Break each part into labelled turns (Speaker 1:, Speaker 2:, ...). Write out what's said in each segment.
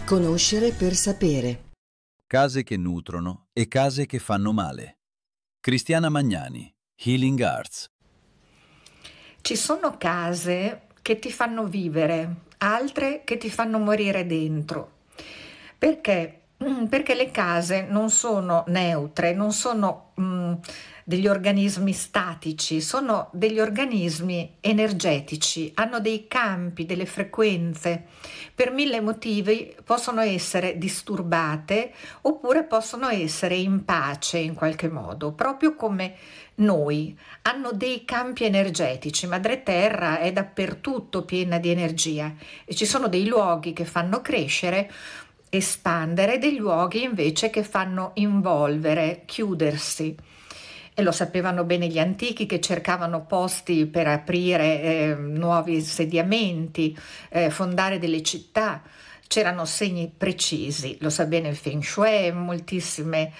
Speaker 1: Conoscere per sapere.
Speaker 2: Case che nutrono e case che fanno male. Cristiana Magnani, Healing Arts.
Speaker 3: Ci sono case che ti fanno vivere, altre che ti fanno morire dentro. Perché? Perché le case non sono neutre, non sono degli organismi statici, sono degli organismi energetici, hanno dei campi, delle frequenze. Per mille motivi possono essere disturbate oppure possono essere in pace in qualche modo, proprio come noi. Hanno dei campi energetici, Madre Terra è dappertutto piena di energia e ci sono dei luoghi che fanno crescere, espandere, dei luoghi invece che fanno involvere, chiudersi. E lo sapevano bene gli antichi che cercavano posti per aprire nuovi insediamenti, fondare delle città. C'erano segni precisi, lo sa bene il Feng Shui, moltissime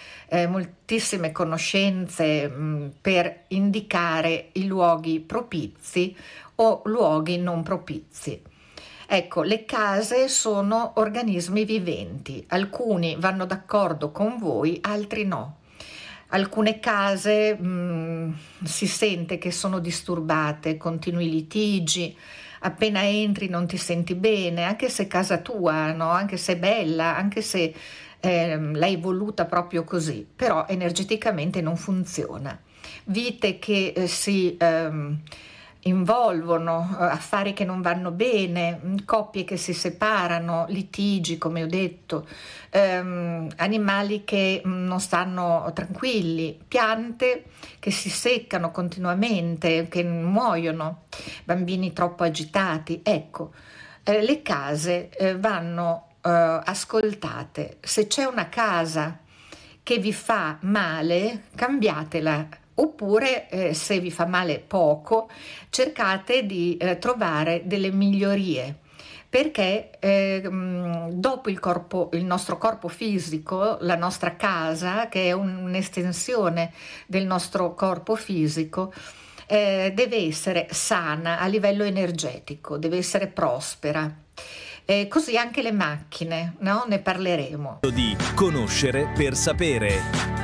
Speaker 3: conoscenze per indicare i luoghi propizi o luoghi non propizi. Ecco, le case sono organismi viventi, alcuni vanno d'accordo con voi, altri no. Alcune case si sente che sono disturbate, continui litigi, appena entri non ti senti bene, anche se è casa tua, no? Anche se è bella, anche se l'hai voluta proprio così, però energeticamente non funziona. Vite che si involvono, affari che non vanno bene, coppie che si separano, litigi, come ho detto, animali che non stanno tranquilli, piante che si seccano continuamente, che muoiono, bambini troppo agitati. Ecco, le case vanno ascoltate. Se c'è una casa che vi fa male, cambiatela. Oppure, se vi fa male poco, cercate di trovare delle migliorie, perché dopo il nostro corpo fisico, la nostra casa, che è un'estensione del nostro corpo fisico, deve essere sana a livello energetico, deve essere prospera. Così anche le macchine, no? Ne parleremo.
Speaker 4: Di conoscere per sapere.